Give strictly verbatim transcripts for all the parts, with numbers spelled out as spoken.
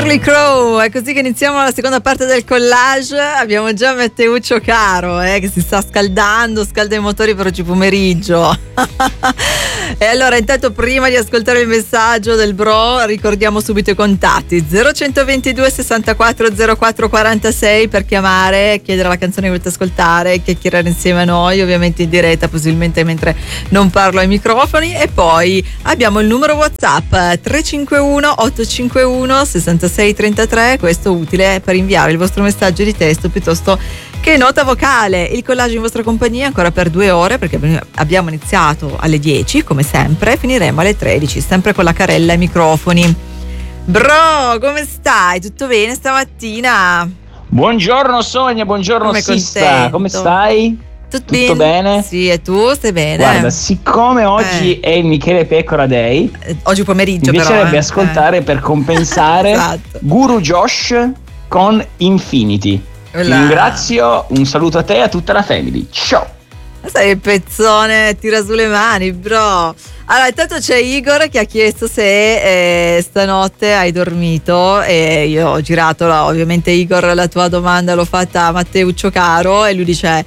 Sheryl Crow, è così che iniziamo la seconda parte del collage. Abbiamo già Matteuccio Caro eh, che si sta scaldando, scalda i motori per oggi pomeriggio. E allora, intanto, prima di ascoltare il messaggio del bro, ricordiamo subito i contatti: zero centoventidue sessantaquattro zero quattro quarantasei per chiamare, chiedere la canzone che volete ascoltare, chiacchierare insieme a noi, ovviamente in diretta, possibilmente mentre non parlo ai microfoni. E poi abbiamo il numero WhatsApp tre cinque uno otto cinque uno sei sei tre tre, questo utile per inviare il vostro messaggio di testo piuttosto che nota vocale. Il collage in vostra compagnia ancora per due ore, perché abbiamo iniziato alle dieci come sempre, finiremo alle tredici, sempre con la carrella ai microfoni. Bro, come stai? Tutto bene stamattina? Buongiorno Sonia, buongiorno come Sista, contento. Come stai? Tutto, Tutto bene? Sì, e tu stai bene? Guarda, siccome oggi eh. è il Michele Pecora Day, eh, oggi pomeriggio mi piacerebbe però, eh. ascoltare eh. per compensare Esatto. Guru Josh con Infinity. Ti Là. ringrazio, un saluto a te e a tutta la family. Ciao! Sai il pezzone, tira su le mani, bro. Allora, intanto c'è Igor che ha chiesto se eh, stanotte hai dormito, e io ho girato, ovviamente Igor, la tua domanda l'ho fatta a Matteuccio Caro e lui dice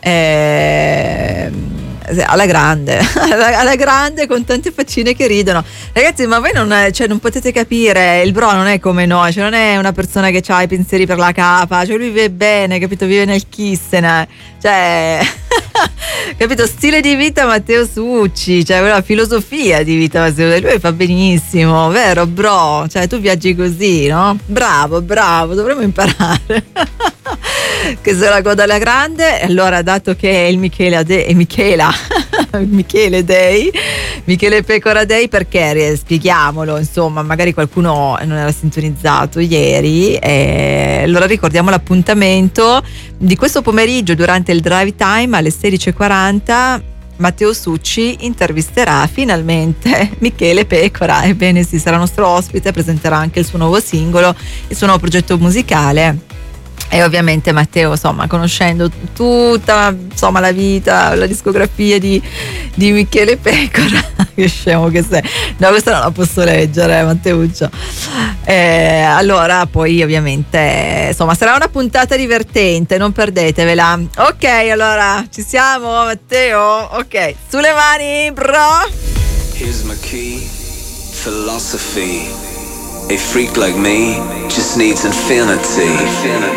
eh, alla grande, alla, alla grande, con tante faccine che ridono. Ragazzi, ma voi non, cioè, non potete capire, il bro non è come noi, cioè non è una persona che ha i pensieri per la capa, cioè lui vive bene, capito, vive nel chissene, cioè capito, stile di vita Matteo Succi, cioè una filosofia di vita Matteo, lui fa benissimo, vero bro? Cioè tu viaggi così, no? Bravo, bravo, dovremmo imparare che se la goda alla grande. Allora, dato che è il Michele De- Michela Michele Day, Michele Pecora Day, perché spieghiamolo, insomma, magari qualcuno non era sintonizzato ieri, e allora ricordiamo l'appuntamento di questo pomeriggio durante il drive time alle sedici e quaranta. Matteo Succi intervisterà finalmente Michele Pecora, ebbene sì, sarà nostro ospite, presenterà anche il suo nuovo singolo, il suo nuovo progetto musicale. E ovviamente Matteo, insomma, conoscendo tutta, insomma, la vita, la discografia di, di Michele Pecora, che scemo che sei, no, questa non la posso leggere, Matteuccio. Eh, allora poi ovviamente, insomma, sarà una puntata divertente, non perdetevela. Ok, allora ci siamo, Matteo? Ok, sulle mani, bro. Here's my key, philosophy. A freak like me just needs infinity. Infinity.